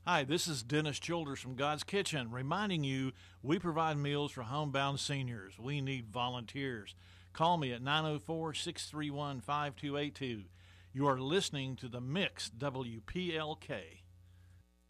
Hi, this is Dennis Childers from God's Kitchen, reminding you we provide meals for homebound seniors. We need volunteers. Call me at 904-631-5282. You are listening to The Mix WPLK.